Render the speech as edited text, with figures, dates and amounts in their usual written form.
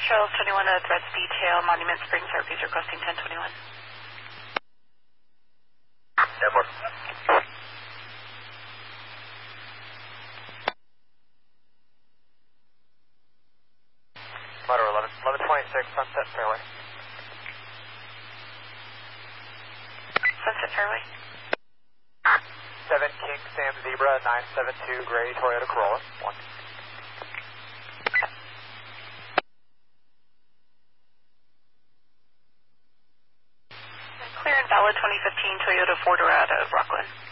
Charles 21 Threats Detail, Monument Springs, Airpiece requesting 1021. Airport. Motor 1126, Sunset Fairway. Sunset Fairway. 7 King Sam Zebra 972 Gray Toyota Corolla. 1. Clear and valid 2015 Toyota 4-door out of Rockland.